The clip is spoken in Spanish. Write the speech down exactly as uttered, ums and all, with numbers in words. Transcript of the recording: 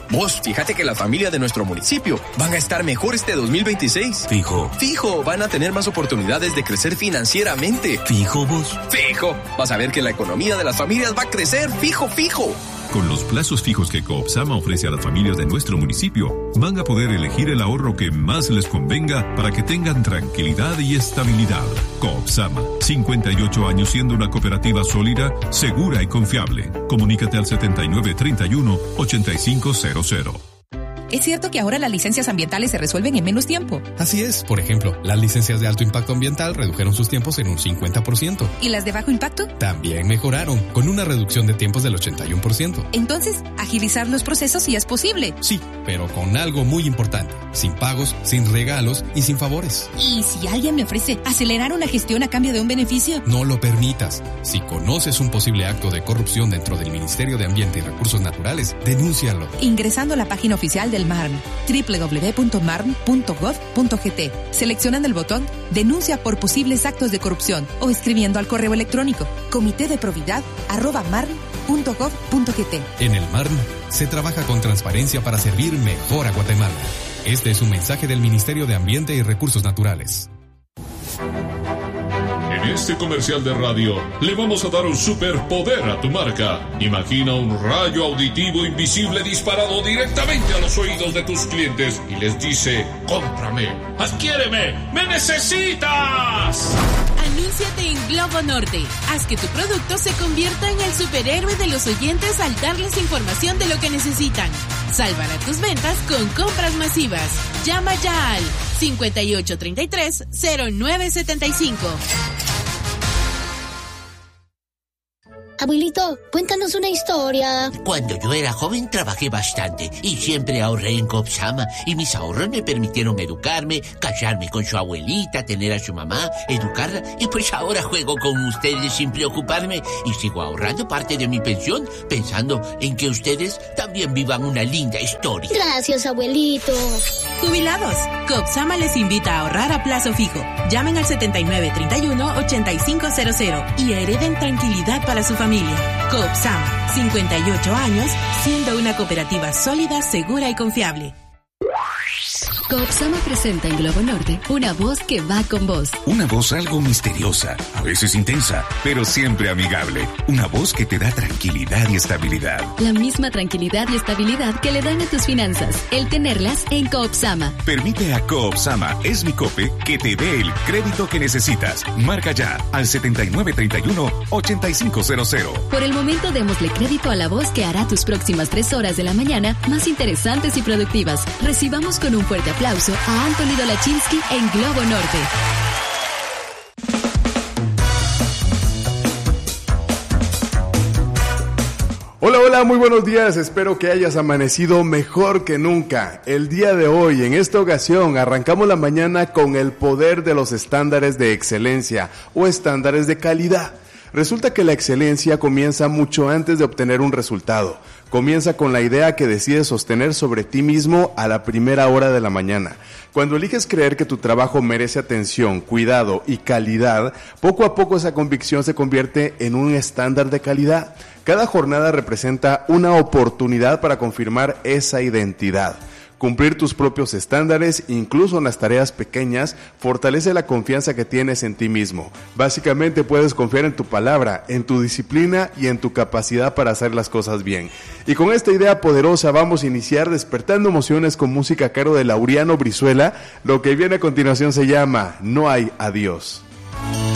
Vos, fíjate que la familia de nuestro municipio van a estar mejor este dos mil veintiséis. Fijo. Fijo, van a tener más oportunidades de crecer financieramente. Fijo vos. Fijo, vas a ver que la economía de las familias va a crecer. Fijo, fijo. Con los plazos fijos que Coopsama ofrece a las familias de nuestro municipio, van a poder elegir el ahorro que más les convenga para que tengan tranquilidad y estabilidad. Coopsama, cincuenta y ocho años siendo una cooperativa sólida, segura y confiable. Comunícate al setenta y nueve treinta y uno ochenta y cinco cero cero. ¿Es cierto que ahora las licencias ambientales se resuelven en menos tiempo? Así es. Por ejemplo, las licencias de alto impacto ambiental redujeron sus tiempos en un cincuenta por ciento. ¿Y las de bajo impacto? También mejoraron, con una reducción de tiempos del ochenta y uno por ciento. Entonces, agilizar los procesos sí es posible. Sí, pero con algo muy importante. Sin pagos, sin regalos y sin favores. ¿Y si alguien me ofrece acelerar una gestión a cambio de un beneficio? No lo permitas. Si conoces un posible acto de corrupción dentro del Ministerio de Ambiente y Recursos Naturales, denúncialo. Ingresando a la página oficial de del M A R M, doble u doble u doble u punto marm punto gov punto gt, seleccionando el botón Denuncia por posibles actos de corrupción o escribiendo al correo electrónico comité de probidad arroba marm punto gov punto gt. En el M A R M se trabaja con transparencia para servir mejor a Guatemala. Este es un mensaje del Ministerio de Ambiente y Recursos Naturales. En este comercial de radio le vamos a dar un superpoder a tu marca. Imagina un rayo auditivo invisible disparado directamente a los oídos de tus clientes y les dice: cómprame, adquiéreme, me necesitas. Anúnciate en Globo Norte. Haz que tu producto se convierta en el superhéroe de los oyentes al darles información de lo que necesitan. Salvará tus ventas con compras masivas. Llama ya al cincuenta y ocho treinta y tres cero nueve setenta y cinco. Abuelito, cuéntanos una historia. Cuando yo era joven trabajé bastante y siempre ahorré en Coopsama y mis ahorros me permitieron educarme, casarme con su abuelita, tener a su mamá, educarla y pues ahora juego con ustedes sin preocuparme y sigo ahorrando parte de mi pensión pensando en que ustedes también vivan una linda historia. Gracias, abuelito. Jubilados, Coopsama les invita a ahorrar a plazo fijo. Llamen al setenta y nueve treinta y uno ochenta y cinco cero cero y hereden tranquilidad para su familia. Coopsama, cincuenta y ocho años, siendo una cooperativa sólida, segura y confiable. Coopsama presenta en Globo Norte una voz que va con vos. Una voz algo misteriosa, a veces intensa, pero siempre amigable. Una voz que te da tranquilidad y estabilidad. La misma tranquilidad y estabilidad que le dan a tus finanzas, el tenerlas en Coopsama. Permite a Coopsama Es Mi Cope que te dé el crédito que necesitas. Marca ya al setenta y nueve treinta y uno ochenta y cinco cero cero. Por el momento démosle crédito a la voz que hará tus próximas tres horas de la mañana más interesantes y productivas. Recibamos con un fuerte aplauso a Anthony Dolachinsky en Globo Norte. Hola, hola, muy buenos días, espero que hayas amanecido mejor que nunca. El día de hoy, en esta ocasión, arrancamos la mañana con el poder de los estándares de excelencia o estándares de calidad. Resulta que la excelencia comienza mucho antes de obtener un resultado. Comienza con la idea que decides sostener sobre ti mismo a la primera hora de la mañana. Cuando eliges creer que tu trabajo merece atención, cuidado y calidad, poco a poco esa convicción se convierte en un estándar de calidad. Cada jornada representa una oportunidad para confirmar esa identidad. Cumplir tus propios estándares, incluso en las tareas pequeñas, fortalece la confianza que tienes en ti mismo. Básicamente puedes confiar en tu palabra, en tu disciplina y en tu capacidad para hacer las cosas bien. Y con esta idea poderosa vamos a iniciar despertando emociones con música a cargo de Laureano Brizuela. Lo que viene a continuación se llama No hay adiós.